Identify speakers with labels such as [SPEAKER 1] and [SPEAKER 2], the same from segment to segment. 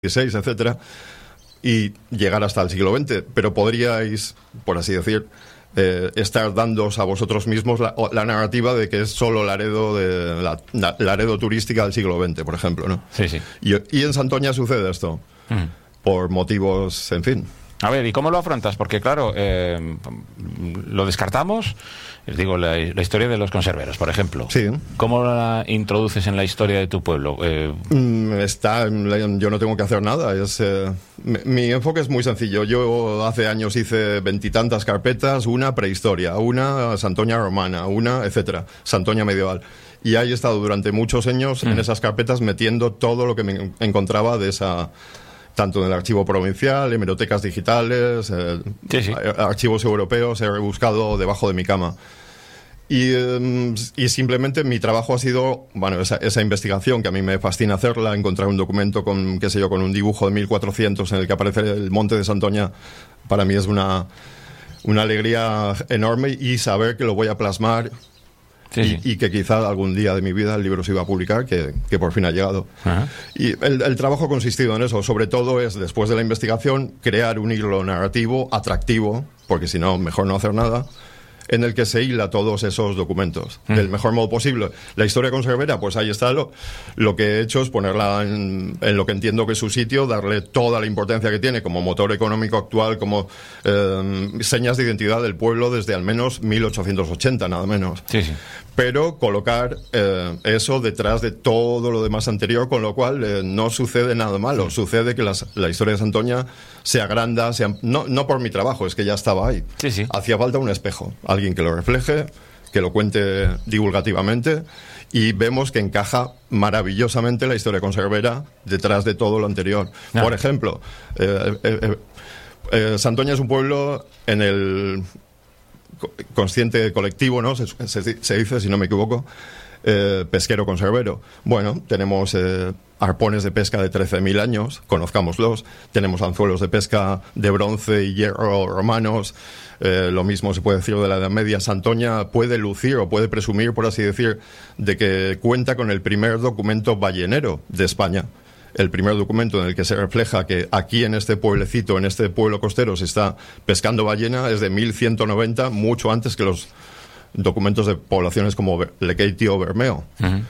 [SPEAKER 1] XVI, etcétera, y llegar hasta el siglo XX, pero podríais, por así decir, estar dándoos a vosotros mismos la narrativa de que es solo Laredo, Laredo turística del siglo XX, por ejemplo, ¿no?
[SPEAKER 2] Sí, sí.
[SPEAKER 1] Y en Santoña sucede esto, por motivos, en fin.
[SPEAKER 2] A ver, ¿y cómo lo afrontas? Porque, claro, lo descartamos. Les digo, la historia de los conserveros, por ejemplo.
[SPEAKER 1] Sí.
[SPEAKER 2] ¿Cómo la introduces en la historia de tu pueblo?
[SPEAKER 1] Yo no tengo que hacer nada. Mi enfoque es muy sencillo. Yo hace años hice 20 y tantas carpetas, una prehistoria, una Santoña romana, una, etcétera, Santoña medieval. Y ahí he estado durante muchos años en esas carpetas metiendo todo lo que me encontraba de esa... tanto en el archivo provincial, hemerotecas digitales, archivos europeos, he buscado debajo de mi cama. Y simplemente mi trabajo ha sido, bueno, esa investigación que a mí me fascina hacerla, encontrar un documento con, qué sé yo, con un dibujo de 1400 en el que aparece el monte de Santoña, para mí es una alegría enorme, y saber que lo voy a plasmar. Y que quizá algún día de mi vida el libro se iba a publicar, que por fin ha llegado. Ajá. Y el trabajo ha consistido en eso. Sobre todo es, después de la investigación, crear un hilo narrativo atractivo, porque si no, mejor no hacer nada, en el que se hila todos esos documentos del mejor modo posible. La historia conservera, pues ahí está. Lo que he hecho es ponerla en lo que entiendo que es su sitio, darle toda la importancia que tiene como motor económico actual, como señas de identidad del pueblo desde al menos 1880, nada menos.
[SPEAKER 2] Sí, sí.
[SPEAKER 1] Pero colocar eso detrás de todo lo demás anterior, con lo cual no sucede nada malo. Sucede que la historia de Santoña se agranda, no por mi trabajo, es que ya estaba ahí.
[SPEAKER 2] Sí, sí.
[SPEAKER 1] Hacía falta un espejo, alguien que lo refleje, que lo cuente divulgativamente, y vemos que encaja maravillosamente la historia conservera detrás de todo lo anterior. No. Por ejemplo, Santoña es un pueblo en el consciente colectivo, ¿no? Se dice, si no me equivoco, pesquero conservero. Bueno, tenemos arpones de pesca de 13.000 años, conozcámoslos. Tenemos anzuelos de pesca de bronce y hierro romanos. Lo mismo se puede decir de la Edad Media. Santoña puede lucir o puede presumir, por así decir, de que cuenta con el primer documento ballenero de España. El primer documento en el que se refleja que aquí en este pueblecito, en este pueblo costero, se está pescando ballena es de 1190, mucho antes que los documentos de poblaciones como Lekeitio o Bermeo.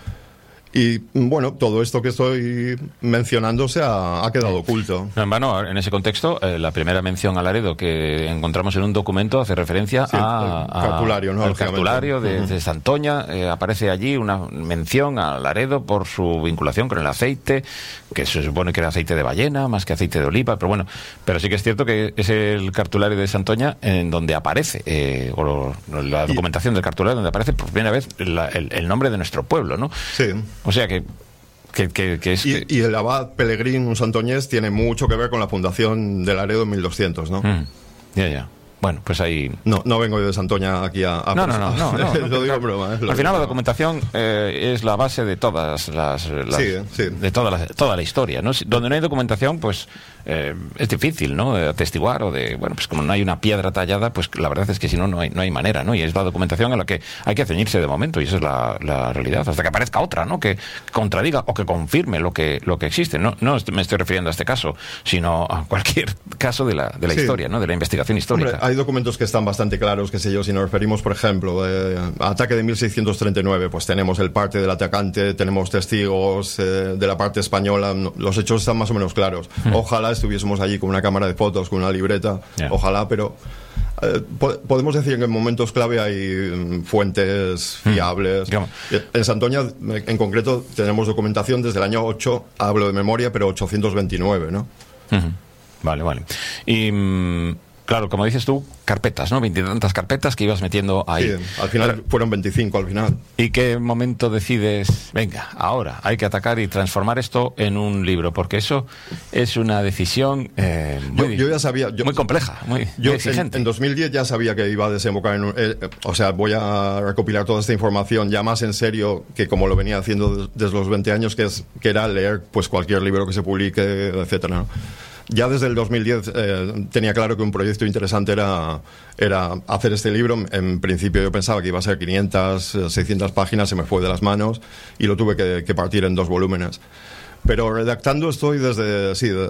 [SPEAKER 1] Y bueno, todo esto que estoy mencionando ha quedado oculto.
[SPEAKER 2] No en vano, en ese contexto, la primera mención a Laredo que encontramos en un documento hace referencia al cartulario de Santoña. Aparece allí una mención a Laredo por su vinculación con el aceite, que se supone que era aceite de ballena más que aceite de oliva, pero sí que es cierto que es el cartulario de Santoña en donde aparece, o la documentación del cartulario donde aparece por primera vez el nombre de nuestro pueblo, ¿no?
[SPEAKER 1] Sí.
[SPEAKER 2] O sea que es...
[SPEAKER 1] Y el abad Pelegrín, un santoñés, tiene mucho que ver con la fundación de Laredo en 1200, ¿no?
[SPEAKER 2] Ya. Bueno, pues ahí...
[SPEAKER 1] No vengo yo de Santoña aquí a
[SPEAKER 2] No.
[SPEAKER 1] Lo digo en broma.
[SPEAKER 2] Al final la documentación es la base de todas las
[SPEAKER 1] sí.
[SPEAKER 2] de toda la historia, ¿no? Donde no hay documentación, pues es difícil, ¿no? De atestiguar o de... Bueno, pues como no hay una piedra tallada, pues la verdad es que si no hay manera, ¿no? Y es la documentación a la que hay que ceñirse de momento, y esa es la realidad, hasta que aparezca otra, ¿no? Que contradiga o que confirme lo que existe. No me estoy refiriendo a este caso, sino a cualquier caso de la historia, ¿no? De la investigación histórica.
[SPEAKER 1] Hombre, hay documentos que están bastante claros, qué sé yo, si nos referimos, por ejemplo, ataque de 1639, pues tenemos el parte del atacante, tenemos testigos de la parte española, los hechos están más o menos claros. Ojalá estuviésemos allí con una cámara de fotos, con una libreta, ojalá, pero podemos decir que en momentos clave hay fuentes fiables. En Santoña, en concreto, tenemos documentación desde el año 8, hablo de memoria, pero 829, ¿no?
[SPEAKER 2] Vale. Y... Claro, como dices tú, carpetas, ¿no? 20 y tantas carpetas que ibas metiendo ahí.
[SPEAKER 1] Sí, al final fueron 25 al final.
[SPEAKER 2] ¿Y qué momento decides, venga, ahora hay que atacar y transformar esto en un libro? Porque eso es una decisión
[SPEAKER 1] yo ya sabía,
[SPEAKER 2] muy compleja, muy exigente.
[SPEAKER 1] En 2010 ya sabía que iba a desembocar en o sea, voy a recopilar toda esta información ya más en serio que como lo venía haciendo desde los 20 años, que era leer pues cualquier libro que se publique, etcétera, ¿no? Ya desde el 2010 tenía claro que un proyecto interesante era hacer este libro. En principio yo pensaba que iba a ser 500, 600 páginas, se me fue de las manos y lo tuve que partir en 2 volúmenes. Pero redactando estoy